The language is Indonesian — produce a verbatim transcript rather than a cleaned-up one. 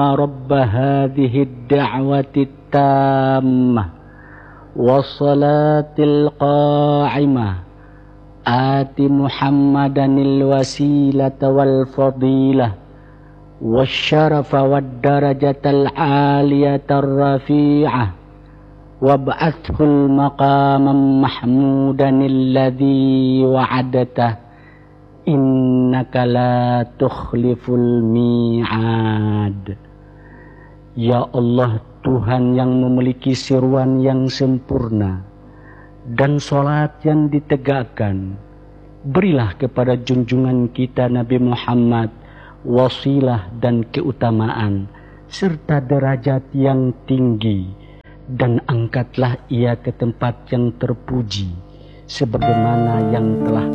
رب هذه الدعوة التامة والصلاة القائمة آت محمدا الوسيلة والفضيلة والشرف والدرجة العالية الرفيعة وابعثه المقام محمودا الذي وعدته innaka la tukhliful mi'ad. Ya Allah, Tuhan yang memiliki seruan yang sempurna dan sholat yang ditegakkan, berilah kepada junjungan kita Nabi Muhammad wasilah dan keutamaan serta derajat yang tinggi, dan angkatlah ia ke tempat yang terpuji sebagaimana yang telah